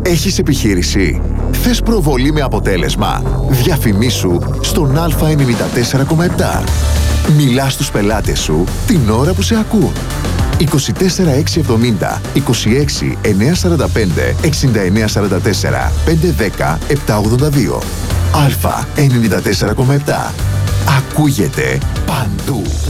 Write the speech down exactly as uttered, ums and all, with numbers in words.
Έχεις επιχείρηση? Θες προβολή με αποτέλεσμα? Διαφημίσου στον Α ενενήντα τέσσερα κόμμα επτά. Μιλάς στους πελάτες σου την ώρα που σε ακούν. είκοσι τέσσερα έξι εβδομήντα, είκοσι έξι εννιακόσια σαράντα πέντε, εξήντα εννέα σαράντα τέσσερα, πεντακόσια δέκα, επτακόσια ογδόντα δύο. Α ενενήντα τέσσερα κόμμα επτά. Ακούγεται παντού.